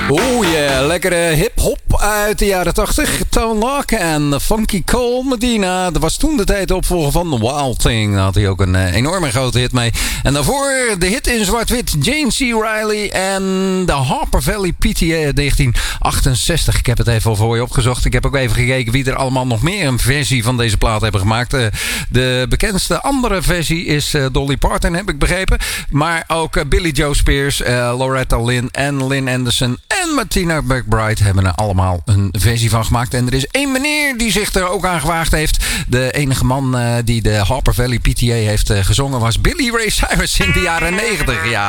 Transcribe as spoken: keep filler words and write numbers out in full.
Oeh yeah, lekkere hip-hop uit de jaren tachtig. Tone Loc en Funky Cole Medina. Dat was toen de tijd de opvolger van The Wild Thing. Daar had hij ook een uh, enorme grote hit mee. En daarvoor de hit in zwart-wit. Jane C. Riley en de Harper Valley P T A negentien achtenzestig. Ik heb het even voor je opgezocht. Ik heb ook even gekeken wie er allemaal nog meer een versie van deze plaat hebben gemaakt. Uh, de bekendste andere versie is uh, Dolly Parton, heb ik begrepen. Maar ook uh, Billy Joe Spears, uh, Loretta Lynn en Lynn Anderson en Martina McBride hebben er allemaal een versie van gemaakt. En er is één meneer die zich er ook aan gewaagd heeft. De enige man uh, die de Harper Valley P T A heeft uh, gezongen was Billy Ray Cyrus in de jaren negentig. Ja.